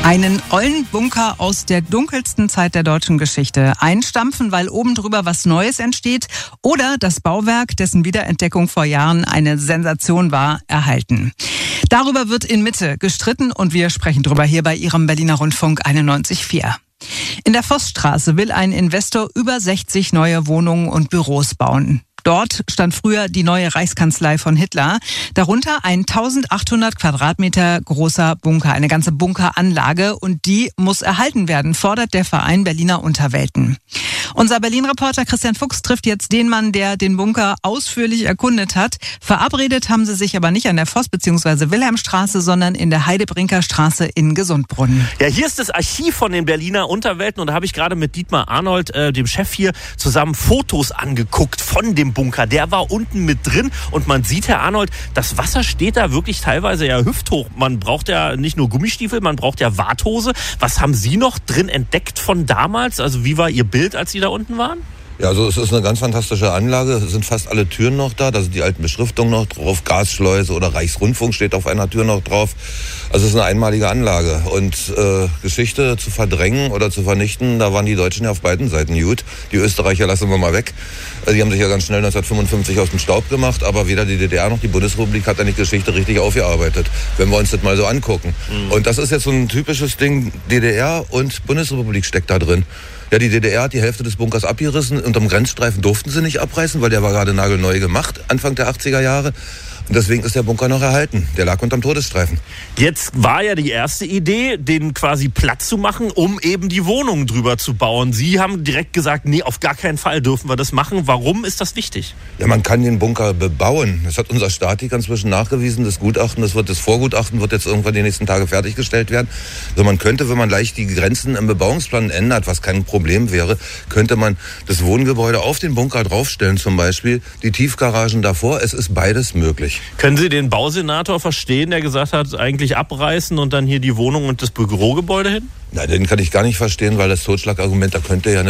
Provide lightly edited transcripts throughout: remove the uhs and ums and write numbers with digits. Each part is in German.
Einen ollen Bunker aus der dunkelsten Zeit der deutschen Geschichte einstampfen, weil oben drüber was Neues entsteht, oder das Bauwerk, dessen Wiederentdeckung vor Jahren eine Sensation war, erhalten. Darüber wird in Mitte gestritten und wir sprechen drüber hier bei Ihrem Berliner Rundfunk 91.4. In der Vossstraße will ein Investor über 60 neue Wohnungen und Büros bauen. Dort stand früher die neue Reichskanzlei von Hitler. Darunter ein 1800 Quadratmeter großer Bunker, eine ganze Bunkeranlage. Und die muss erhalten werden, fordert der Verein Berliner Unterwelten. Unser Berlin-Reporter Christian Fuchs trifft jetzt den Mann, der den Bunker ausführlich erkundet hat. Verabredet haben sie sich aber nicht an der Voss- bzw. Wilhelmstraße, sondern in der Heidebrinker Straße in Gesundbrunnen. Ja, hier ist das Archiv von den Berliner Unterwelten und da habe ich gerade mit Dietmar Arnold, dem Chef hier, zusammen Fotos angeguckt von dem Bunker. Der war unten mit drin und man sieht, Herr Arnold, das Wasser steht da wirklich teilweise ja hüfthoch. Man braucht ja nicht nur Gummistiefel, man braucht ja Warthose. Was haben Sie noch drin entdeckt von damals? Also wie war Ihr Bild, als Sie da unten waren? Ja, also es ist eine ganz fantastische Anlage. Es sind fast alle Türen noch da. Da sind die alten Beschriftungen noch drauf. Gasschleuse oder Reichsrundfunk steht auf einer Tür noch drauf. Also es ist eine einmalige Anlage. Und Geschichte zu verdrängen oder zu vernichten, da waren die Deutschen ja auf beiden Seiten gut. Die Österreicher lassen wir mal weg. Die haben sich ja ganz schnell 1955 aus dem Staub gemacht. Aber weder die DDR noch die Bundesrepublik hat da nicht Geschichte richtig aufgearbeitet. Wenn wir uns das mal so angucken. Und das ist jetzt so ein typisches Ding. DDR und Bundesrepublik steckt da drin. Ja, die DDR hat die Hälfte des Bunkers abgerissen. Unterm Grenzstreifen durften sie nicht abreißen, weil der war gerade nagelneu gemacht, Anfang der 80er Jahre. Und deswegen ist der Bunker noch erhalten. Der lag unterm Todesstreifen. Jetzt war ja die erste Idee, den quasi platt zu machen, um eben die Wohnungen drüber zu bauen. Sie haben direkt gesagt, nee, auf gar keinen Fall dürfen wir das machen. Warum ist das wichtig? Ja, man kann den Bunker bebauen. Das hat unser Statiker inzwischen nachgewiesen. Das Vorgutachten wird jetzt irgendwann die nächsten Tage fertiggestellt werden. Also man könnte, wenn man leicht die Grenzen im Bebauungsplan ändert, was kein Problem wäre, könnte man das Wohngebäude auf den Bunker draufstellen, zum Beispiel die Tiefgaragen davor. Es ist beides möglich. Können Sie den Bausenator verstehen, der gesagt hat, eigentlich abreißen und dann hier die Wohnung und das Bürogebäude hin? Nein, den kann ich gar nicht verstehen, weil das Totschlagargument, da könnte ja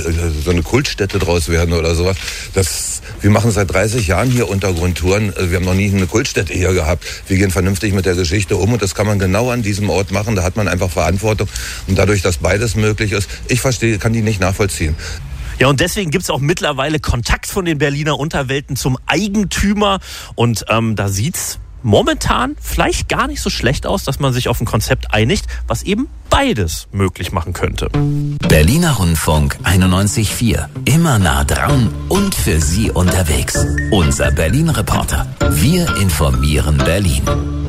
so eine Kultstätte draus werden oder sowas. Wir machen seit 30 Jahren hier Untergrundtouren. Wir haben noch nie eine Kultstätte hier gehabt. Wir gehen vernünftig mit der Geschichte um und das kann man genau an diesem Ort machen. Da hat man einfach Verantwortung. Und dadurch, dass beides möglich ist, kann die nicht nachvollziehen. Ja, und deswegen gibt's auch mittlerweile Kontakt von den Berliner Unterwelten zum Eigentümer. Und da sieht's momentan vielleicht gar nicht so schlecht aus, dass man sich auf ein Konzept einigt, was eben beides möglich machen könnte. Berliner Rundfunk 91.4. Immer nah dran und für Sie unterwegs. Unser Berlin-Reporter. Wir informieren Berlin.